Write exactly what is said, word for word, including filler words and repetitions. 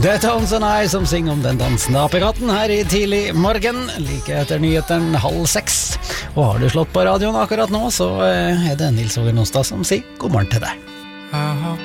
Det er Tones and I som synger om den dansende apekatten her i tidlig morgen, like etter nyheten halv seks. Og har du slått på radioen akkurat nå, så er det Nils Åge Nostad som sier god morgen til deg.